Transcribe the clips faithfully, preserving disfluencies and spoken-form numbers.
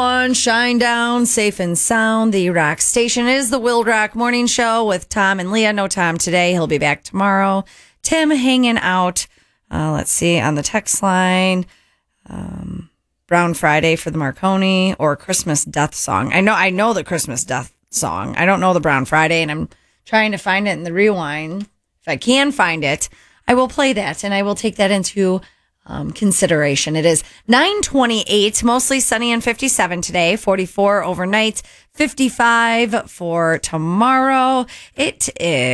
everyone. Shine down, safe and sound. The Rock Station is the Will Rock Morning Show with Tom and Leah. No Tom today. He'll be back tomorrow. Tim hanging out. Uh, let's see, on the text line. Um, Brown Friday for the Marconi or Christmas Death Song. I know, I know the Christmas Death Song. I don't know the Brown Friday, and I'm trying to find it in the rewind. If I can find it, I will play that, and I will take that into Um, consideration. It is nine twenty-eight, mostly sunny and fifty-seven today, forty-four overnight, fifty-five for tomorrow. It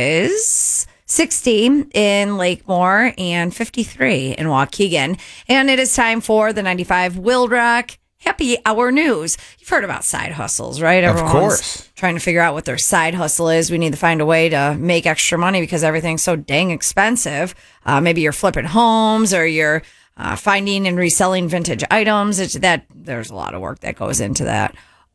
is sixty in Lakemore and fifty-three in Waukegan. And it is time for the ninety-five Will Rock Happy Hour News. You've heard about side hustles, right? Everyone's of course. Trying to figure out what their side hustle is. We need to find a way to make extra money because everything's so dang expensive. Uh, maybe you're flipping homes or you're uh, finding and reselling vintage items. It's that there's a lot of work that goes into that.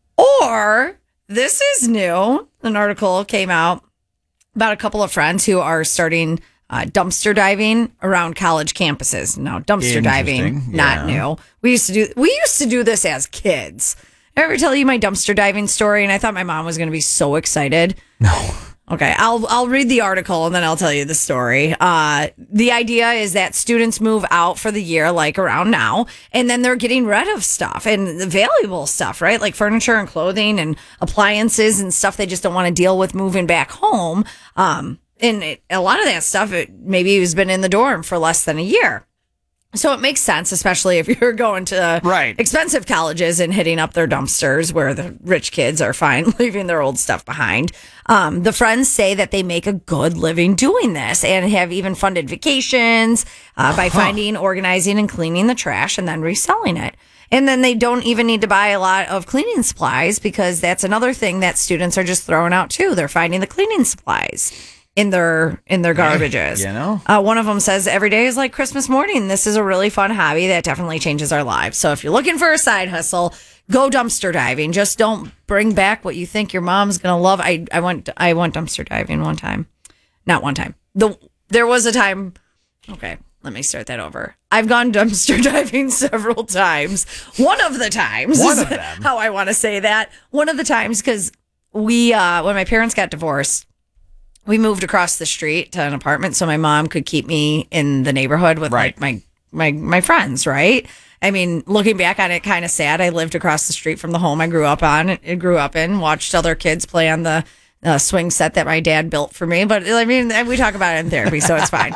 Or this is new. An article came out about a couple of friends who are starting Uh, dumpster diving around college campuses. Now, dumpster diving, not yeah. new. We used to do we used to do this as kids. I ever tell you my dumpster diving story? And I thought my mom was going to be so excited. No. Okay, I'll I'll read the article and then I'll tell you the story. Uh, the idea is that students move out for the year, like around now, and then they're getting rid of stuff and the valuable stuff, right? Like furniture and clothing and appliances and stuff they just don't want to deal with moving back home. Um, And it, a lot of that stuff, it maybe has been in the dorm for less than a year. So it makes sense, especially if you're going to right. expensive colleges and hitting up their dumpsters where the rich kids are fine leaving their old stuff behind. Um, the friends say that they make a good living doing this and have even funded vacations uh, by huh. finding, organizing, and cleaning the trash and then reselling it. And then they don't even need to buy a lot of cleaning supplies because that's another thing that students are just throwing out too. They're finding the cleaning supplies in their in their garbages. You know, uh, one of them says every day is like Christmas morning. This is a really fun hobby that definitely changes our lives. So if you're looking for a side hustle, go dumpster diving. Just don't bring back what you think your mom's gonna love. I I went I went dumpster diving one time, not one time. The there was a time. Okay, let me start that over. I've gone dumpster diving several times. One of the times, one of them, how I want to say that. One of the times because we uh, when my parents got divorced. We moved across the street to an apartment so my mom could keep me in the neighborhood with right. like my, my, my friends, right? I mean, looking back on it, kind of sad. I lived across the street from the home I grew up on, I grew up in, watched other kids play on the uh, swing set that my dad built for me. But I mean, we talk about it in therapy, so it's fine.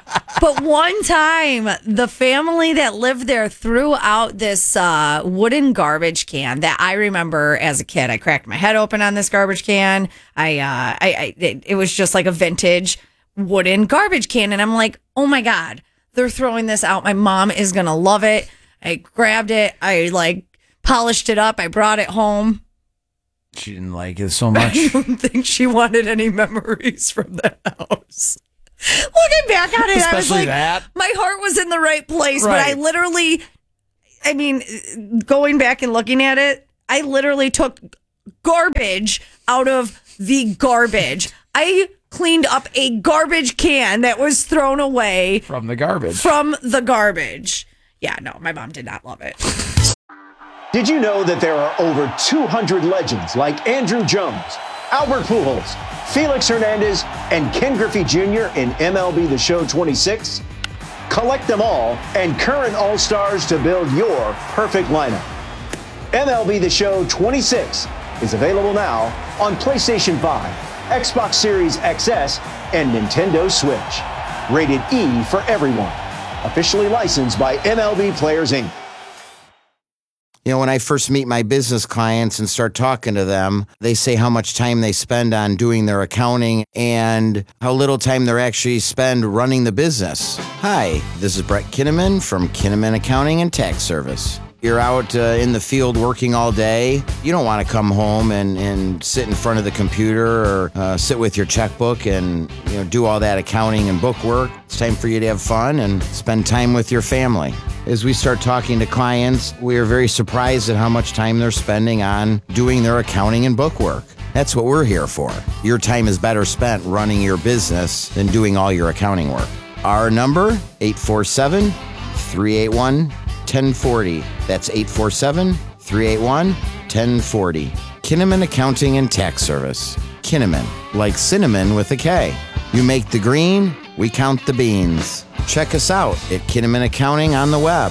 But one time, the family that lived there threw out this uh, wooden garbage can that I remember as a kid. I cracked my head open on this garbage can. I, uh, I, I it, it was just like a vintage wooden garbage can, and I'm like, oh my god, they're throwing this out. My mom is gonna love it. I grabbed it. I like polished it up. I brought it home. She didn't like it so much. I don't think she wanted any memories from the house. Looking back on it, Especially I was like, that. my heart was in the right place, right. but I literally, I mean, going back and looking at it, I literally took garbage out of the garbage. I cleaned up a garbage can that was thrown away from the garbage. From the garbage. Yeah, no, my mom did not love it. Did you know that there are over two hundred legends like Andrew Jones, Albert Pujols, Felix Hernandez, and Ken Griffey Junior in M L B The Show twenty-six? Collect them all and current All-Stars to build your perfect lineup. M L B The Show twenty-six is available now on PlayStation five, Xbox Series X S, and Nintendo Switch. Rated E for everyone. Officially licensed by M L B Players, Incorporated. You know, when I first meet my business clients and start talking to them, they say how much time they spend on doing their accounting and how little time they actually spend running the business. Hi, this is Brett Kinnaman from Kinnaman Accounting and Tax Service. You're out uh, in the field working all day. You don't want to come home and, and sit in front of the computer or uh, sit with your checkbook and you know do all that accounting and book work. It's time for you to have fun and spend time with your family. As we start talking to clients, we are very surprised at how much time they're spending on doing their accounting and book work. That's what we're here for. Your time is better spent running your business than doing all your accounting work. Our number, eight four seven, three eight one, one zero four zero. That's eight four seven, three eight one, one oh four oh. Kinnaman Accounting and Tax Service. Kinnaman, like cinnamon with a K. You make the green, we count the beans. Check us out at Kinnaman Accounting on the web.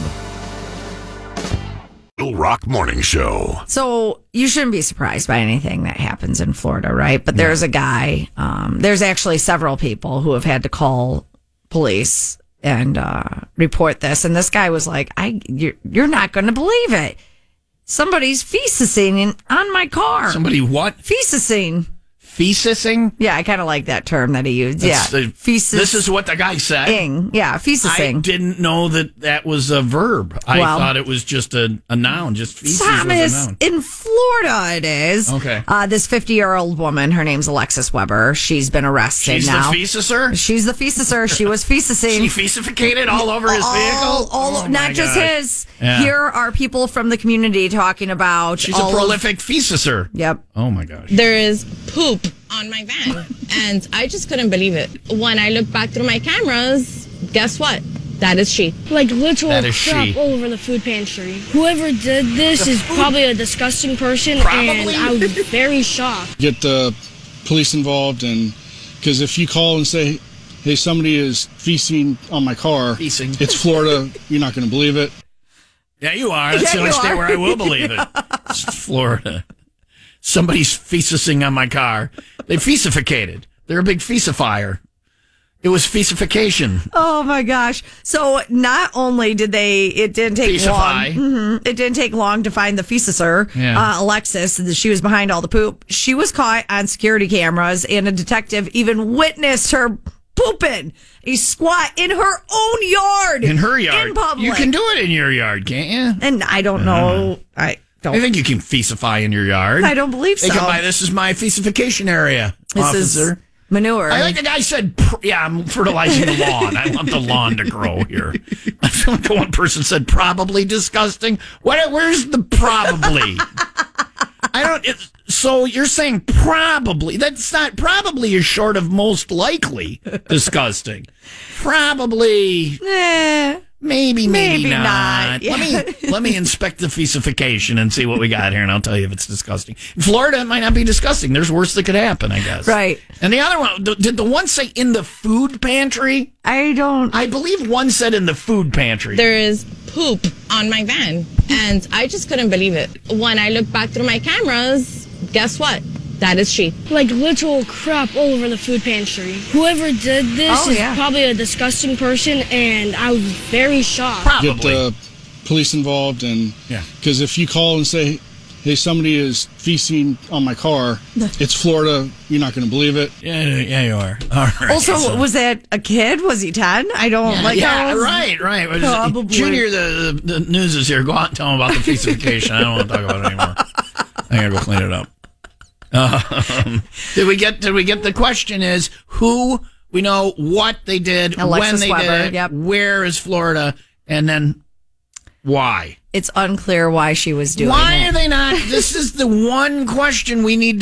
Little Rock Morning Show. So you shouldn't be surprised by anything that happens in Florida, right? But there's a guy, um, there's actually several people who have had to call police and uh, report this. And this guy was like, "I, you're, you're not going to believe it. Somebody's fecising in, on my car." Somebody what? Fecising. Fesising? Yeah, I kind of like that term that he used. That's yeah. The, Fecis. This is what the guy said. Yeah, fesising. I didn't know that that was a verb. I Well, thought it was just a, a noun, just feces Thomas, was a noun. in Florida it is. Okay. Uh, this fifty-year-old woman, her name's Alexis Weber. She's been arrested She's now. the fesiser? She's the fesiser. She was fesising. She fesificated all over his all, vehicle? all, Oh, not my just gosh. his. Yeah. Here are people from the community talking about. She's all a of- prolific fesiser. Yep. Oh, my gosh. There is poop on my van, and I just couldn't believe it. When I looked back through my cameras, guess what? That is she. Like literal That is crap she. all over the food pantry. Whoever did this is probably a disgusting person, Probably? and I was very shocked. Get the police involved, and because if you call and say, hey, somebody is feasting on my car, Feasting. it's Florida, you're not going to believe it. Yeah, you are. That's Yeah, the only you state are. where I will believe it. It's Florida. Somebody's fesising on my car. They fesificated. They're a big fesifier. It was fesification. Oh my gosh! So not only did they, it didn't take Fesify. long. Mhm. It didn't take long to find the fesiser, Yeah. uh, Alexis. She was behind all the poop. She was caught on security cameras, and a detective even witnessed her pooping a squat in her own yard, In her yard. in public. You can do it in your yard, can't you? And I don't know. I don't. I think you can fesify in your yard. I don't believe They so. can buy, this is my fesification area, This officer. is manure. I think the guy said, pr- yeah, I'm fertilizing the lawn. I want the lawn to grow here. I feel like the one person said, probably disgusting. What? Where's the probably? I don't, it, so you're saying probably. That's not, probably is short of most likely disgusting. Probably, Eh. maybe, maybe, Maybe not. not. Let me let me inspect the fesification and see what we got here, and I'll tell you if it's disgusting. In Florida, it might not be disgusting. There's worse that could happen, I guess. Right. And the other one, th- did the one say in the food pantry? I don't. I believe one said in the food pantry. There is poop on my van, and I just couldn't believe it. When I looked back through my cameras, guess what? That is she. like literal crap all over the food pantry. Whoever did this Oh, is yeah. probably a disgusting person, and I was very shocked. Probably. Get the police involved, and Yeah. because if you call and say, hey, somebody is feasting on my car, it's Florida, you're not going to believe it. Yeah, yeah, you are. All right. Also, So- was that a kid? Was he ten? I don't yeah, like. yeah, how was- right, right. What is it? Probably. Junior, the, the the news is here. Go out and tell them about the fesification. I don't want to talk about it anymore. I gotta go clean it up. Um, did we get? Did we get the question? Is who we know what they did, Alexis when they Weber, did it, yep. where is Florida, and then why? It's unclear why she was doing Why it. are they not? This is the one question we need